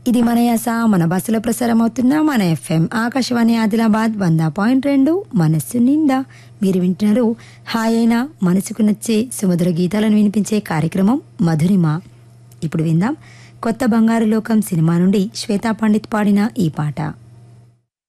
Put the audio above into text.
ఇది మన యాస మన బస్సులో ప్రసారం అవుతున్న మన ఎఫ్ఎం ఆకాశవాణి ఆదిలాబాద్ 100.2 మనస్సు నిండా. మీరు వింటున్నారు హాయ్ అయినా మనసుకు నచ్చే సుమధుర గీతాలను వినిపించే కార్యక్రమం మధురిమ. ఇప్పుడు విందాం కొత్త బంగారు లోకం సినిమా నుండి శ్వేతా పండిత్ పాడిన ఈ పాట.